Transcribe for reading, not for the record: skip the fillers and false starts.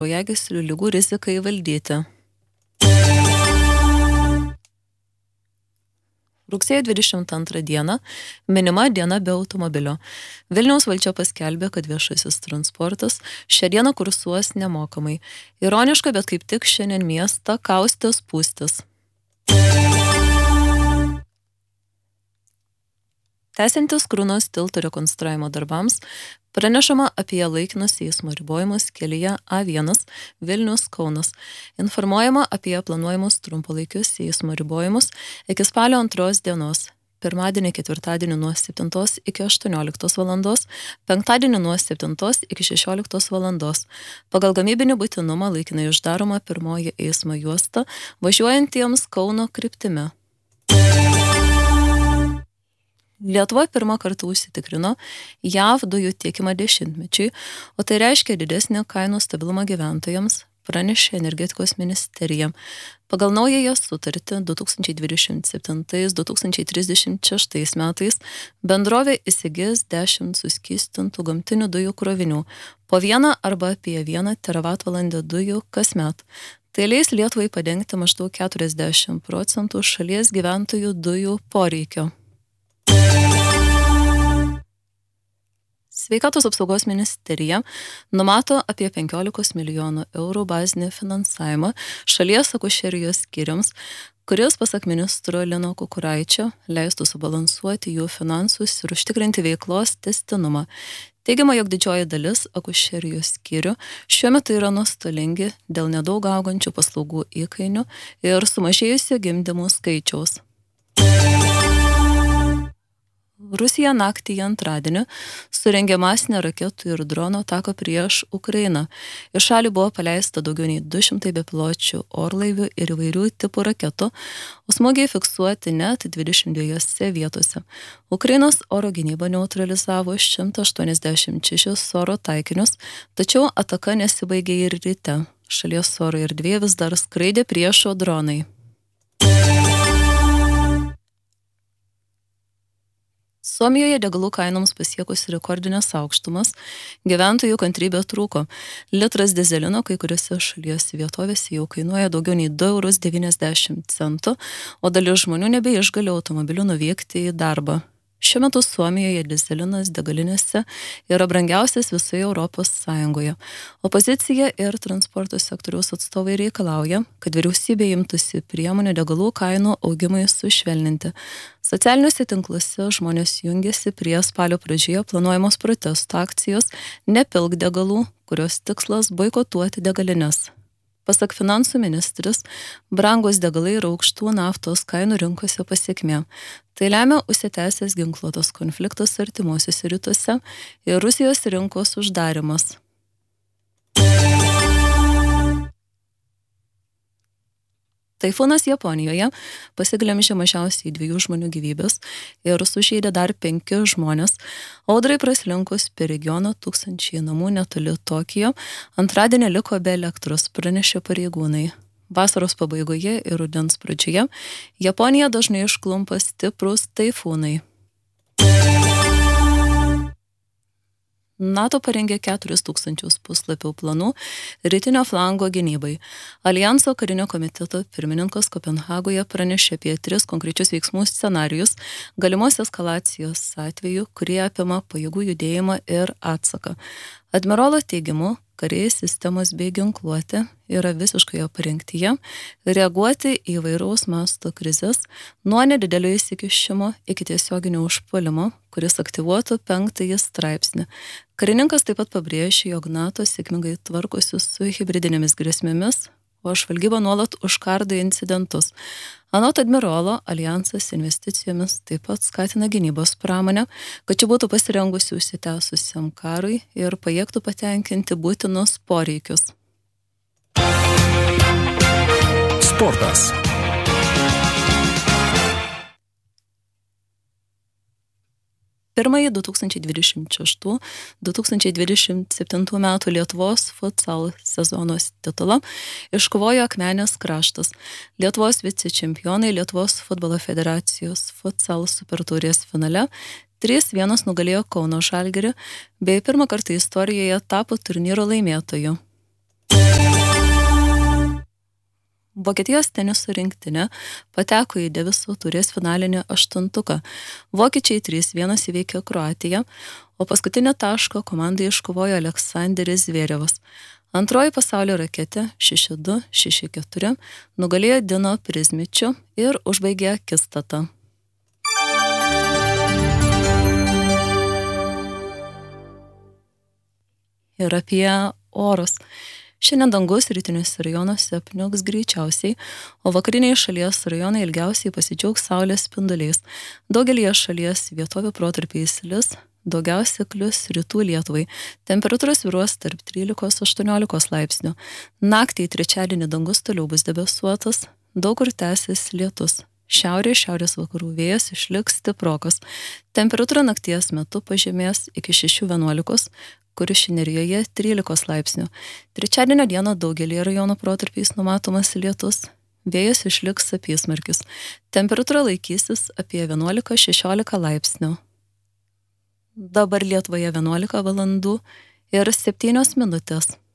kraujagyslių ligų rizikai valdyti. Rugsėjo 22 dieną minima diena be automobilio. Vilniaus valdžia paskelbė, kad viešasis transportas šią dieną kursuos nemokamai. Ironiška, bet kaip tik šiandien miestą kaustė spūstis. Tęsiantis Krūnos tilto rekonstravimo darbams, pranešama apie laikinus eismo ribojimus kelyje A1 Vilnius-Kaunas. Informuojama apie planuojamus trumpalaikius eismo ribojimus iki spalio 2 dienos. Pirmadienį, ketvirtadienį nuo 7 iki 18 valandos, penktadienį nuo 7 iki 16 valandos. Pagal gamybinį būtinumą laikinai uždaroma pirmoji eismo juosta važiuojantiems Kauno kryptimi. Lietuva pirmą kartą užsitikrino JAV dujų tiekimą 10-mečiui, o tai reiškia didesnį kainų stabilumą gyventojams, pranešė energetikos ministerija. Pagal naująją sutartį 2027-2036 metais bendrovė įsigis 10 suskystintų gamtinių dujų krovinių, po 1 arba apie 1 teravatvalandę dujų kasmet. Tai leis Lietuvai padengti maždaug 40% šalies gyventojų dujų poreikio. Sveikatos apsaugos ministerija numato apie 15 milijonų eurų bazinį finansavimą šalies akušerijos skyriams, kuris, pasak ministro Lino Kukuraičio, leistų subalansuoti jų finansus ir užtikrinti veiklos tęstinumą. Teigiama, jog didžioji dalis akušerijos skyrių šiuo metu yra nuostolingi dėl nedaug augančių paslaugų įkainių ir sumažėjusio gimdymų skaičiaus. Rusija naktį į antradienį surengė masinę raketų ir drono ataką prieš Ukrainą. Į šalį buvo paleista daugiau nei 200 bepiločių orlaivių ir įvairių tipų raketų, o smūgiai fiksuoti net 22 vietose. Ukrainos oro gynyba neutralizavo 186 oro taikinius, tačiau ataka nesibaigė ir ryte. Šalies oro erdvėje vis dar skraidė priešo dronai. Suomijoje degalų kainoms pasiekus rekordinės aukštumas, gyventojų kantrybė trūko. Litras dizelino kai kuriuose šalies vietovėse jau kainuoja daugiau nei 2,90 €, o dalis žmonių nebeišgali automobiliu nuvykti į darbą. Šiuo metu Suomijoje dizelinas degalinėse yra brangiausias visoje Europos Sąjungoje. Opozicija ir transporto sektoriaus atstovai reikalauja, kad vyriausybė imtųsi priemonių degalų kainų augimui sušvelninti. Socialiniuose tinkluose žmonės jungiasi prie spalio pradžioje planuojamos protesto akcijos Nepilk degalų, kurios tikslas boikotuoti degalines. Pasak finansų ministrės, brangus degalai yra aukštų naftos kainų rinkose pasekmė. Tai lemia užsitęsęs ginkluotas konfliktas artimuosiuose rytuose ir Rusijos rinkos uždarimas. Taifūnas Japonijoje pasiglemžė mažiausiai 2 žmonių gyvybės ir sužeidė dar 5 žmonės. Audrai praslinkus per regioną tūkstančiai namų netoli Tokijo antradienį liko be elektros, pranešė pareigūnai. Vasaros pabaigoje ir rudens pradžioje Japoniją dažnai išklumpa stiprūs taifūnai. NATO parengė 4000 puslapių planų rytinio flango gynybai. Alijanso karinio komiteto pirmininkas Kopenhagoje pranešė apie 3 konkrečius veiksmų scenarijus galimos eskalacijos atveju, kurie apima pajėgų judėjimą ir atsaką. Admirolo teigimu, kariai sistemos bei ginkluotė yra visiškoje parengtyje reaguoti į įvairaus masto krizes nuo nedidelio įsikišimo iki tiesioginio užpuolimo, kuris aktyvuotų 5 straipsnį. Karininkas taip pat pabrėžė, jog NATO sėkmingai tvarkosi su hibridinėmis grėsmėmis, o žvalgyba nuolat užkardo incidentus. Anot admirolo, alijansas investicijomis taip pat skatina gynybos pramonę, kad čia būtų pasirengusi užsitęsusiam karui ir pajėgtų patenkinti būtinus poreikius. Sportas. Pirmąjį 2026-2027 metų Lietuvos futsal sezonos titulą iškovojo Akmenės kraštas. Lietuvos vicečempionai Lietuvos futbolo federacijos futsal supertaurės finale 3-1 nugalėjo Kauno Žalgirį bei pirmą kartą istorijoje tapo turnyro laimėtoju. Vokietijos teniso rinktinė pateko į Deviso taurės finalinį aštuntuką. Vokiečiai 3-1 įveikė Kroatiją, o paskutinį tašką komandai iškovojo Aleksandris Zverevas. Antroji pasaulio raketė 6-2, 6-4 nugalėjo Dino Prizmičių ir užbaigė akistatą. Ir apie orus. Šiandien dangus rytiniuose rajonuose apniuks greičiausiai, o vakariniai šalies rajonai ilgiausiai pasidžiaugs saulės spinduliais. Daugelyje šalies vietovių protarpiais lis, daugiausia klius rytų Lietuvai. Temperatūros svyruos tarp 13-18 laipsnių. Naktį trečiadienį dangus toliau bus debesuotas, daug kur tęsis lietus. Šiaurės vakarų vėjas išliks stiprokas. Temperatūra nakties metu pažemės iki 6-11, Kuršių Nerijoje 13 laipsnių. Trečiadienio dieną daugelį rajonų protarpiais numatomas lietus. Vėjas išliks apysmarkis. Temperatūra laikysis apie 11-16 laipsnių. Dabar Lietuvoje 11 valandų ir 7 minutės.